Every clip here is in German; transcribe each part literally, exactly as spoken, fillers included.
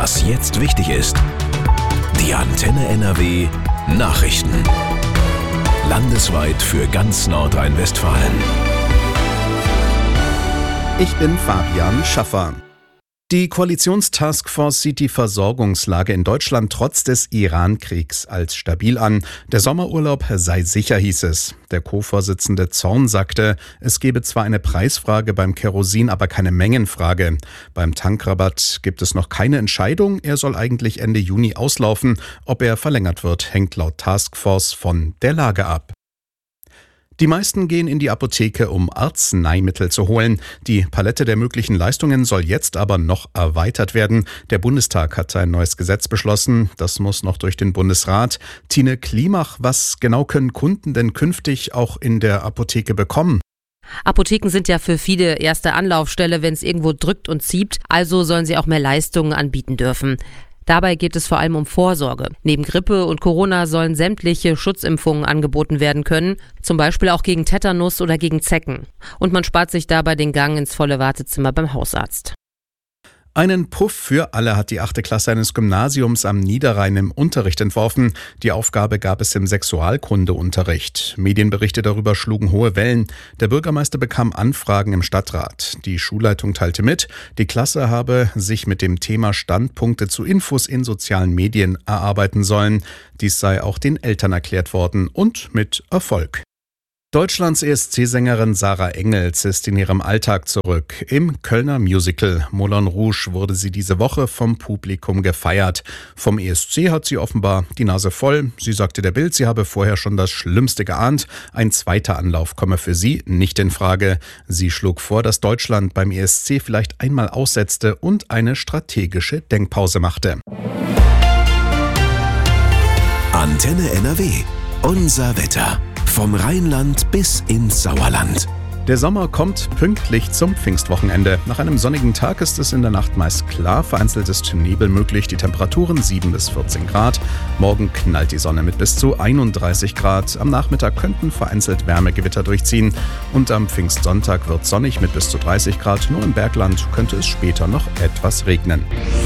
Was jetzt wichtig ist. Die Antenne N R W Nachrichten. Landesweit für ganz Nordrhein-Westfalen. Ich bin Fabian Schaffer. Die Koalitionstaskforce sieht die Versorgungslage in Deutschland trotz des Iran-Kriegs als stabil an. Der Sommerurlaub sei sicher, hieß es. Der Co-Vorsitzende Zorn sagte, es gebe zwar eine Preisfrage beim Kerosin, aber keine Mengenfrage. Beim Tankrabatt gibt es noch keine Entscheidung. Er soll eigentlich Ende Juni auslaufen. Ob er verlängert wird, hängt laut Taskforce von der Lage ab. Die meisten gehen in die Apotheke, um Arzneimittel zu holen. Die Palette der möglichen Leistungen soll jetzt aber noch erweitert werden. Der Bundestag hat ein neues Gesetz beschlossen. Das muss noch durch den Bundesrat. Tine Klimach, was genau können Kunden denn künftig auch in der Apotheke bekommen? Apotheken sind ja für viele erste Anlaufstelle, wenn es irgendwo drückt und zieht. Also sollen sie auch mehr Leistungen anbieten dürfen. Dabei geht es vor allem um Vorsorge. Neben Grippe und Corona sollen sämtliche Schutzimpfungen angeboten werden können, zum Beispiel auch gegen Tetanus oder gegen Zecken. Und man spart sich dabei den Gang ins volle Wartezimmer beim Hausarzt. Einen Puff für alle hat die achte Klasse eines Gymnasiums am Niederrhein im Unterricht entworfen. Die Aufgabe gab es im Sexualkundeunterricht. Medienberichte darüber schlugen hohe Wellen. Der Bürgermeister bekam Anfragen im Stadtrat. Die Schulleitung teilte mit, die Klasse habe sich mit dem Thema Standpunkte zu Infos in sozialen Medien erarbeiten sollen. Dies sei auch den Eltern erklärt worden und mit Erfolg. Deutschlands E S C-Sängerin Sarah Engels ist in ihrem Alltag zurück. Im Kölner Musical Moulin Rouge wurde sie diese Woche vom Publikum gefeiert. Vom E S C hat sie offenbar die Nase voll. Sie sagte der Bild, sie habe vorher schon das Schlimmste geahnt. Ein zweiter Anlauf komme für sie nicht in Frage. Sie schlug vor, dass Deutschland beim E S C vielleicht einmal aussetzte und eine strategische Denkpause machte. Antenne N R W. Unser Wetter. Vom Rheinland bis ins Sauerland. Der Sommer kommt pünktlich zum Pfingstwochenende. Nach einem sonnigen Tag ist es in der Nacht meist klar. Vereinzelt ist Nebel möglich. Die Temperaturen sieben bis vierzehn Grad. Morgen knallt die Sonne mit bis zu einunddreißig Grad. Am Nachmittag könnten vereinzelt Wärmegewitter durchziehen. Und am Pfingstsonntag wird sonnig mit bis zu dreißig Grad. Nur im Bergland könnte es später noch etwas regnen.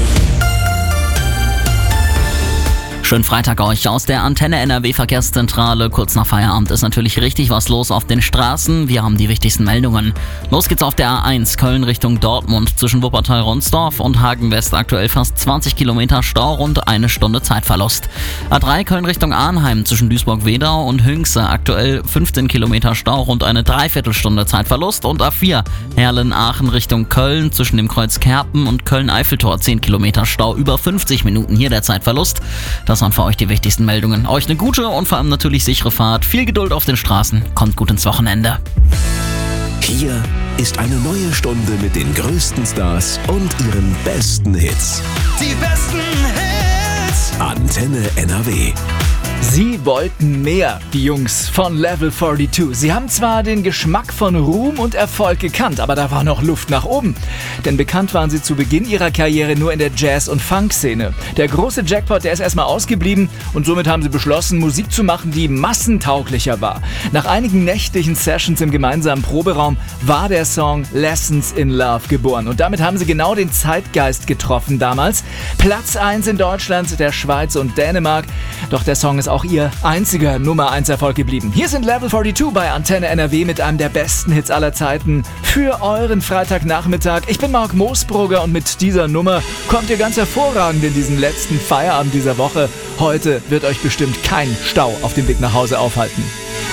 Schönen Freitag euch aus der Antenne N R W Verkehrszentrale. Kurz nach Feierabend ist natürlich richtig was los auf den Straßen. Wir haben die wichtigsten Meldungen. Los geht's auf der A eins Köln Richtung Dortmund zwischen Wuppertal-Ronsdorf und Hagen-West. Aktuell fast zwanzig Kilometer Stau und eine Stunde Zeitverlust. A drei Köln Richtung Arnheim zwischen Duisburg-Wedau und Hünxe. Aktuell fünfzehn Kilometer Stau, rund eine Dreiviertelstunde Zeitverlust. Und A vier Herlen-Aachen Richtung Köln zwischen dem Kreuz Kerpen und Köln-Eiffeltor. zehn Kilometer Stau, über fünfzig Minuten hier der Zeitverlust. Das waren für euch die wichtigsten Meldungen. Euch eine gute und vor allem natürlich sichere Fahrt. Viel Geduld auf den Straßen. Kommt gut ins Wochenende. Hier ist eine neue Stunde mit den größten Stars und ihren besten Hits. Die besten Hits. Antenne N R W. Sie wollten mehr, die Jungs von Level zweiundvierzig. Sie haben zwar den Geschmack von Ruhm und Erfolg gekannt, aber da war noch Luft nach oben. Denn bekannt waren sie zu Beginn ihrer Karriere nur in der Jazz- und Funk-Szene. Der große Jackpot, der ist erstmal ausgeblieben und somit haben sie beschlossen, Musik zu machen, die massentauglicher war. Nach einigen nächtlichen Sessions im gemeinsamen Proberaum war der Song Lessons in Love geboren. Und damit haben sie genau den Zeitgeist getroffen damals. Platz eins in Deutschland, der Schweiz und Dänemark. Doch der Song ist auch ihr einziger Nummer eins Erfolg geblieben. Hier sind Level zweiundvierzig bei Antenne N R W mit einem der besten Hits aller Zeiten für euren Freitagnachmittag. Ich bin Marc Moosbrugger und mit dieser Nummer kommt ihr ganz hervorragend in diesen letzten Feierabend dieser Woche. Heute wird euch bestimmt kein Stau auf dem Weg nach Hause aufhalten.